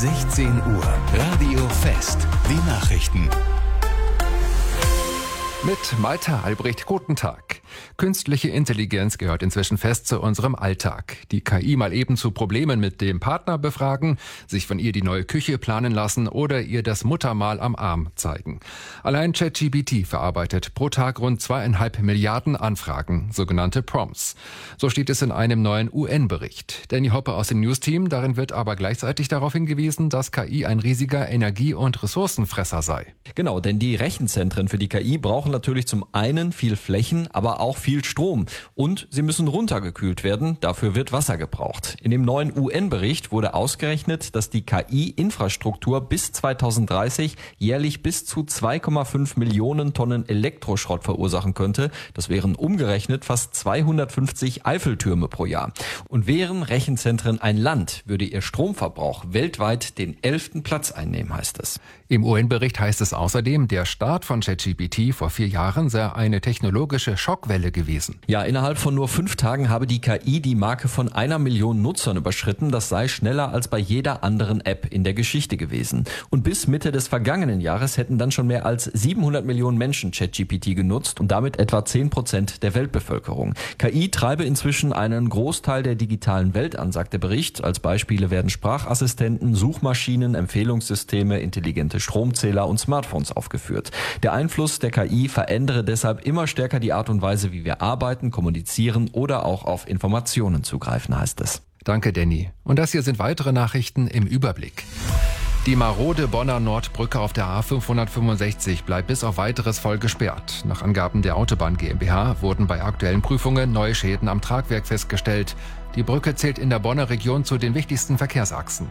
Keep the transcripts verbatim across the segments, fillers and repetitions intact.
sechzehn Uhr, Radio Fest, die Nachrichten. Mit Malte Albrecht, guten Tag. Künstliche Intelligenz gehört inzwischen fest zu unserem Alltag. Die K I mal eben zu Problemen mit dem Partner befragen, sich von ihr die neue Küche planen lassen oder ihr das Muttermal am Arm zeigen. Allein ChatGPT verarbeitet pro Tag rund zweieinhalb Milliarden Anfragen, sogenannte Prompts. So steht es in einem neuen U N-Bericht. Danny Hoppe aus dem News-Team, darin wird aber gleichzeitig darauf hingewiesen, dass K I ein riesiger Energie- und Ressourcenfresser sei. Genau, denn die Rechenzentren für die K I brauchen natürlich zum einen viel Flächen, aber auch viel Strom. Und sie müssen runtergekühlt werden, dafür wird Wasser gebraucht. In dem neuen U N-Bericht wurde ausgerechnet, dass die K I-Infrastruktur bis zweitausenddreißig jährlich bis zu zwei Komma fünf Millionen Tonnen Elektroschrott verursachen könnte. Das wären umgerechnet fast zweihundertfünfzig Eiffeltürme pro Jahr. Und wären Rechenzentren ein Land, würde ihr Stromverbrauch weltweit den elften Platz einnehmen, heißt es. Im U N-Bericht heißt es außerdem, der Start von ChatGPT vor vier Jahren sei eine technologische Schockwelle gewesen. Ja, innerhalb von nur fünf Tagen habe die K I die Marke von einer Million Nutzern überschritten. Das sei schneller als bei jeder anderen App in der Geschichte gewesen. Und bis Mitte des vergangenen Jahres hätten dann schon mehr als siebenhundert Millionen Menschen ChatGPT genutzt und damit etwa zehn Prozent der Weltbevölkerung. K I treibe inzwischen einen Großteil der digitalen Welt an, sagt der Bericht. Als Beispiele werden Sprachassistenten, Suchmaschinen, Empfehlungssysteme, intelligente Stromzähler und Smartphones aufgeführt. Der Einfluss der K I verändere deshalb immer stärker die Art und Weise, wie wir arbeiten, kommunizieren oder auch auf Informationen zugreifen, heißt es. Danke, Danny. Und das hier sind weitere Nachrichten im Überblick. Die marode Bonner Nordbrücke auf der A fünfhundertfünfundsechzig bleibt bis auf weiteres voll gesperrt. Nach Angaben der Autobahn GmbH wurden bei aktuellen Prüfungen neue Schäden am Tragwerk festgestellt. Die Brücke zählt in der Bonner Region zu den wichtigsten Verkehrsachsen.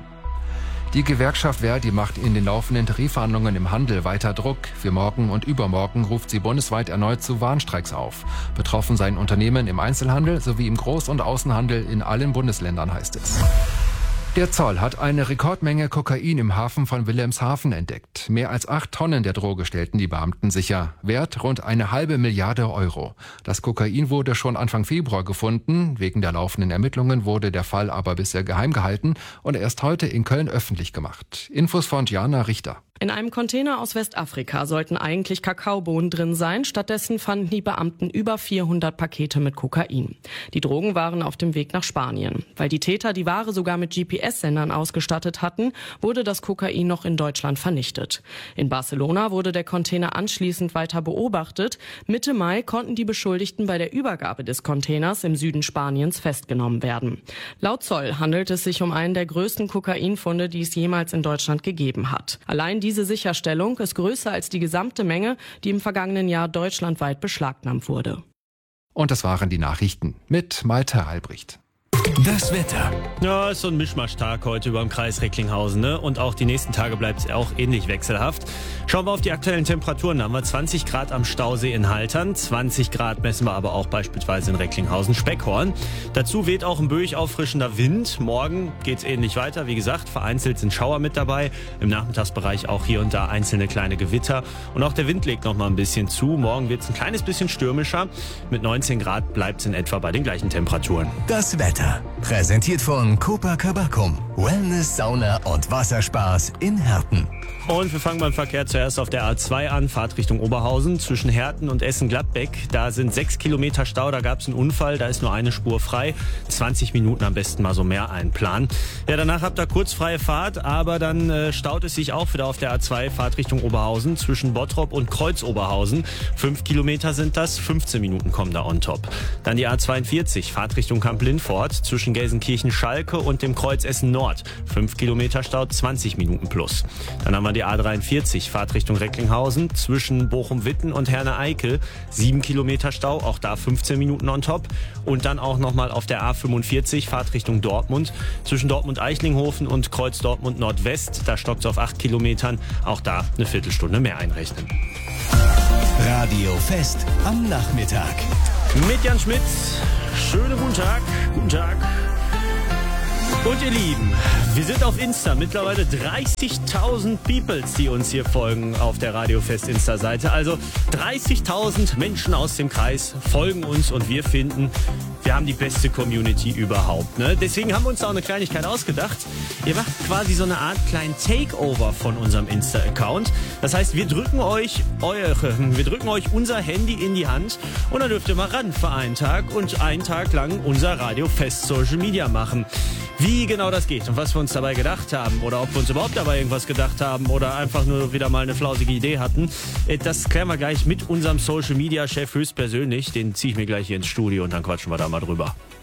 Die Gewerkschaft Verdi macht in den laufenden Tarifverhandlungen im Handel weiter Druck. Für morgen und übermorgen ruft sie bundesweit erneut zu Warnstreiks auf. Betroffen seien Unternehmen im Einzelhandel sowie im Groß- und Außenhandel in allen Bundesländern, heißt es. Der Zoll hat eine Rekordmenge Kokain im Hafen von Wilhelmshaven entdeckt. Mehr als acht Tonnen der Droge stellten die Beamten sicher. Wert rund eine halbe Milliarde Euro. Das Kokain wurde schon Anfang Februar gefunden. Wegen der laufenden Ermittlungen wurde der Fall aber bisher geheim gehalten und erst heute in Köln öffentlich gemacht. Infos von Diana Richter. In einem Container aus Westafrika sollten eigentlich Kakaobohnen drin sein. Stattdessen fanden die Beamten über vierhundert Pakete mit Kokain. Die Drogen waren auf dem Weg nach Spanien. Weil die Täter die Ware sogar mit G P S-Sendern ausgestattet hatten, wurde das Kokain noch in Deutschland vernichtet. In Barcelona wurde der Container anschließend weiter beobachtet. Mitte Mai konnten die Beschuldigten bei der Übergabe des Containers im Süden Spaniens festgenommen werden. Laut Zoll handelt es sich um einen der größten Kokainfunde, die es jemals in Deutschland gegeben hat. Allein die Diese Sicherstellung ist größer als die gesamte Menge, die im vergangenen Jahr deutschlandweit beschlagnahmt wurde. Und das waren die Nachrichten mit Malte Albrecht. Das Wetter. Ja, ist so ein Mischmaschtag heute über dem Kreis Recklinghausen, ne? Und auch die nächsten Tage bleibt es auch ähnlich wechselhaft. Schauen wir auf die aktuellen Temperaturen. Da haben wir zwanzig Grad am Stausee in Haltern, zwanzig Grad messen wir aber auch beispielsweise in Recklinghausen-Speckhorn. Dazu weht auch ein böig auffrischender Wind. Morgen geht's ähnlich weiter. Wie gesagt, vereinzelt sind Schauer mit dabei. Im Nachmittagsbereich auch hier und da einzelne kleine Gewitter. Und auch der Wind legt noch mal ein bisschen zu. Morgen wird's ein kleines bisschen stürmischer. Mit neunzehn Grad bleibt's in etwa bei den gleichen Temperaturen. Das Wetter. Präsentiert von Copacabana. Wellness, Sauna und Wasserspaß in Herten. Und wir fangen beim Verkehr zuerst auf der A zwei an, Fahrt Richtung Oberhausen zwischen Herten und Essen-Gladbeck. Da sind sechs Kilometer Stau, da gab es einen Unfall, da ist nur eine Spur frei. zwanzig Minuten am besten mal so mehr einplanen. Ja, danach habt ihr kurz freie Fahrt, aber dann äh, staut es sich auch wieder auf der A zwei, Fahrt Richtung Oberhausen zwischen Bottrop und Kreuz-Oberhausen. Fünf Kilometer sind das, fünfzehn Minuten kommen da on top. Dann die A zweiundvierzig, Fahrt Richtung Kamp-Lindfort zwischen Gelsenkirchen-Schalke und dem Kreuz Essen-Nord. Fünf Kilometer Stau, zwanzig Minuten plus. Dann haben wir die A dreiundvierzig, Fahrt Richtung Recklinghausen zwischen Bochum-Witten und Herne-Eickel. Sieben Kilometer Stau, auch da fünfzehn Minuten on top. Und dann auch nochmal auf der A fünfundvierzig, Fahrt Richtung Dortmund. Zwischen Dortmund-Eichlinghofen und Kreuz Dortmund Nordwest, da stockt es auf acht Kilometern. Auch da eine Viertelstunde mehr einrechnen. Radio Fest am Nachmittag. Mit Jan Schmidt. Schönen guten Tag. Guten Tag. Und ihr Lieben, wir sind auf Insta. Mittlerweile dreißigtausend Peoples, die uns hier folgen auf der Radio Fest Insta-Seite. Also dreißigtausend Menschen aus dem Kreis folgen uns und wir finden, wir haben die beste Community überhaupt. Ne? Deswegen haben wir uns da auch eine Kleinigkeit ausgedacht. Ihr macht quasi so eine Art kleinen Takeover von unserem Insta-Account. Das heißt, wir drücken euch eure, wir drücken euch unser Handy in die Hand und dann dürft ihr mal ran für einen Tag und einen Tag lang unser Radio-Fest Social Media machen. Wie genau das geht und was wir uns dabei gedacht haben oder ob wir uns überhaupt dabei irgendwas gedacht haben oder einfach nur wieder mal eine flausige Idee hatten, das klären wir gleich mit unserem Social-Media-Chef höchstpersönlich. Den ziehe ich mir gleich hier ins Studio und dann quatschen wir da mal drüber.